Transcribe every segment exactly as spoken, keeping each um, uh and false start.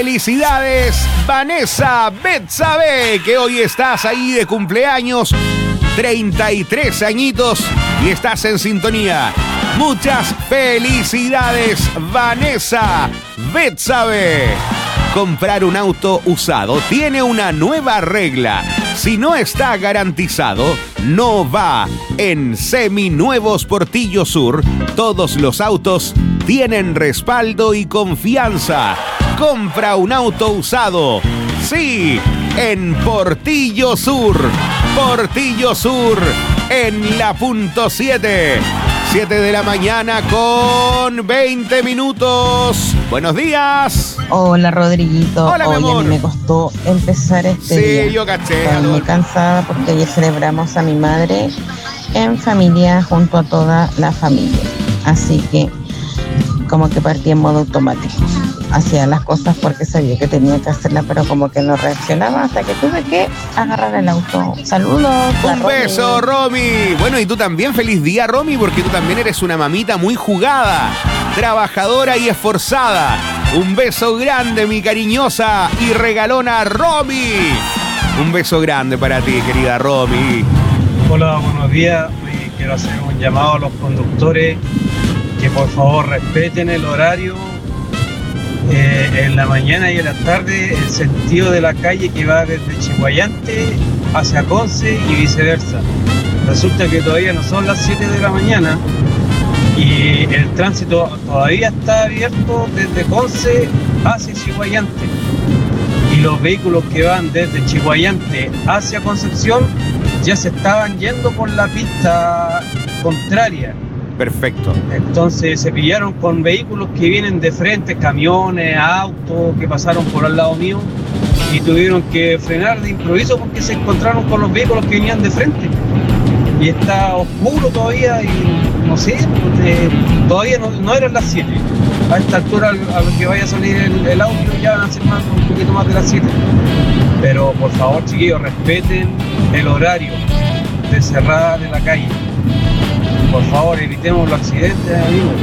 Felicidades, Vanessa Betsabe, que hoy estás ahí de cumpleaños, treinta y tres añitos y estás en sintonía. Muchas felicidades, Vanessa Betsabe. Comprar un auto usado tiene una nueva regla. Si no está garantizado, no va. En Seminuevos Portillo Sur, todos los autos tienen respaldo y confianza. Compra un auto usado. Sí, en Portillo Sur. Portillo Sur, en la punto siete. siete de la mañana con veinte minutos. Buenos días. Hola, Rodriguito. Hola, mi amor. Oye, me costó empezar este sí, día. Sí, yo caché. Estoy muy cansada porque ayer celebramos a mi madre en familia junto a toda la familia. Así que como que partí en modo automático. Hacía las cosas porque sabía que tenía que hacerlas, pero como que no reaccionaba hasta que tuve que agarrar el auto. Saludos. Un beso, Romy. Bueno, y tú también, feliz día, Romy, porque tú también eres una mamita muy jugada, trabajadora y esforzada. Un beso grande, mi cariñosa y regalona Romy. Un beso grande para ti, querida Romy. Hola, buenos días. Hoy quiero hacer un llamado a los conductores que por favor respeten el horario. Eh, en la mañana y en la tarde el sentido de la calle que va desde Chiguayante hacia Conce y viceversa. Resulta que todavía no son las siete de la mañana y el tránsito todavía está abierto desde Conce hacia Chiguayante, y los vehículos que van desde Chiguayante hacia Concepción ya se estaban yendo por la pista contraria. Perfecto. Entonces se pillaron con vehículos que vienen de frente, camiones, autos que pasaron por al lado mío y tuvieron que frenar de improviso porque se encontraron con los vehículos que venían de frente. Y está oscuro todavía y no sé, eh, todavía no, no eran las siete. A esta altura, a lo que vaya a salir el, el audio, ya van a ser más, un poquito más de las siete. Pero por favor, chiquillos, respeten el horario de cerrada de la calle. Por favor, evitemos los accidentes, amigos.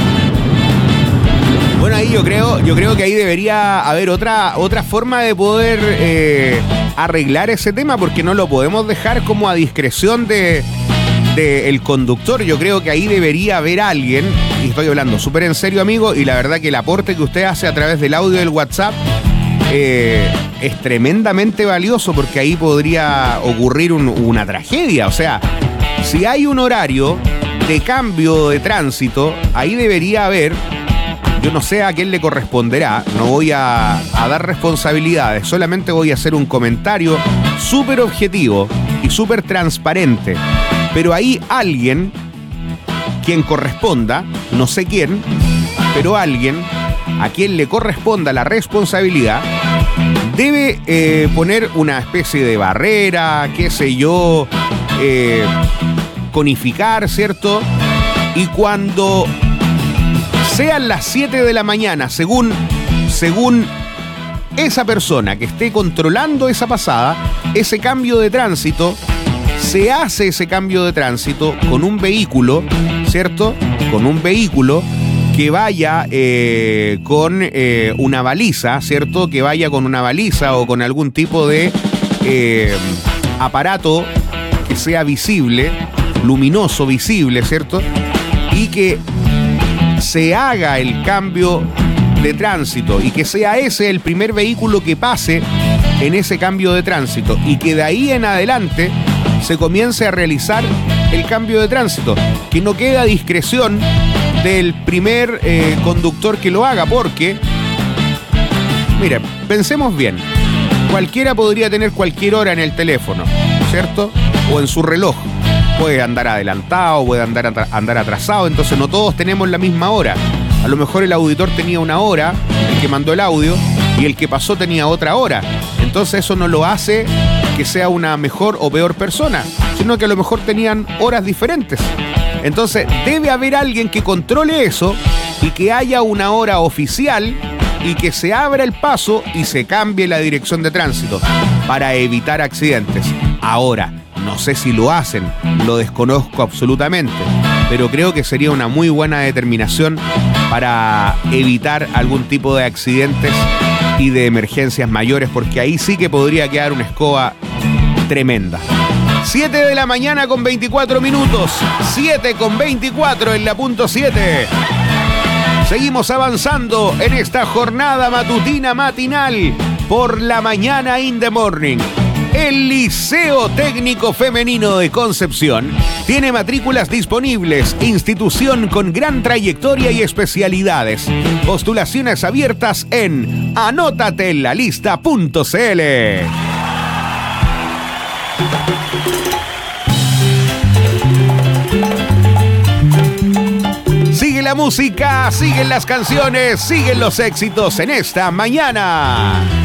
Bueno, ahí yo creo, yo creo que ahí debería haber otra, otra forma de poder eh, arreglar ese tema, porque no lo podemos dejar como a discreción de, de el conductor. Yo creo que ahí debería haber alguien, y estoy hablando súper en serio, amigo, y la verdad que el aporte que usted hace a través del audio del WhatsApp eh, es tremendamente valioso, porque ahí podría ocurrir un, una tragedia. O sea, si hay un horario de cambio de tránsito, ahí debería haber, yo no sé a quién le corresponderá, no voy a, a dar responsabilidades, solamente voy a hacer un comentario súper objetivo y súper transparente, pero ahí alguien, quien corresponda, no sé quién, pero alguien a quien le corresponda la responsabilidad, debe eh, poner una especie de barrera, qué sé yo, eh, conificar, ¿cierto? Y cuando sean las siete de la mañana, según, según esa persona que esté controlando esa pasada, ese cambio de tránsito, se hace ese cambio de tránsito con un vehículo, ¿cierto? Con un vehículo que vaya eh, con eh, una baliza, ¿cierto? Que vaya con una baliza o con algún tipo de eh, aparato que sea visible, luminoso, visible, ¿cierto? Y que se haga el cambio de tránsito y que sea ese el primer vehículo que pase en ese cambio de tránsito y que de ahí en adelante se comience a realizar el cambio de tránsito, que no quede a discreción del primer eh, conductor que lo haga, porque mire, pensemos bien, cualquiera podría tener cualquier hora en el teléfono, ¿cierto? O en su reloj. Puede andar adelantado, puede andar, atra- andar atrasado, entonces no todos tenemos la misma hora. A lo mejor el auditor tenía una hora, el que mandó el audio, y el que pasó tenía otra hora. Entonces eso no lo hace que sea una mejor o peor persona, sino que a lo mejor tenían horas diferentes. Entonces debe haber alguien que controle eso y que haya una hora oficial y que se abra el paso y se cambie la dirección de tránsito para evitar accidentes. Ahora, no sé si lo hacen, lo desconozco absolutamente, pero creo que sería una muy buena determinación para evitar algún tipo de accidentes y de emergencias mayores, porque ahí sí que podría quedar una escoba tremenda. siete de la mañana con veinticuatro minutos. siete con veinticuatro en la punto siete. Seguimos avanzando en esta jornada matutina matinal por la mañana in the morning. El Liceo Técnico Femenino de Concepción tiene matrículas disponibles, institución con gran trayectoria y especialidades. Postulaciones abiertas en anótate en la lista punto c l. Sigue la música, siguen las canciones, siguen los éxitos en esta mañana.